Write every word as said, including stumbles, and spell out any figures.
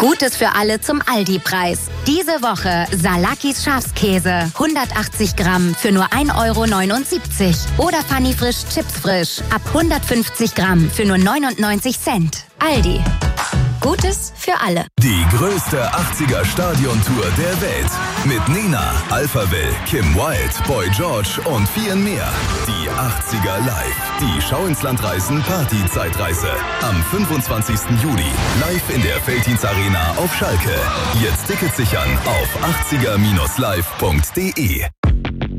Gutes für alle zum Aldi-Preis. Diese Woche Salakis Schafskäse. hundertachtzig Gramm für nur ein Euro neunundsiebzig. Oder Funny Frisch Chips Frisch. Ab hundertfünfzig Gramm für nur neunundneunzig Cent. Aldi. Gutes für alle. Die größte achtziger-Stadion-Tour der Welt. Mit Nena, Alphaville, Kim Wilde, Boy George und vielen mehr. Die achtziger live. Die Schau ins Land reisen Party-Zeitreise. Am fünfundzwanzigsten Juli. Live in der Veltins Arena auf Schalke. Jetzt Tickets sichern auf achtziger Bindestrich live punkt de.